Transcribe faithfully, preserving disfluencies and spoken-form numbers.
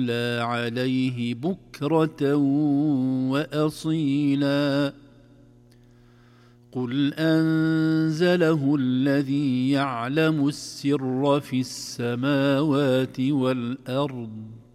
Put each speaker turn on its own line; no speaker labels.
عليه بكرة وأصيلا قل أنزله الذي يعلم السر في السماوات والأرض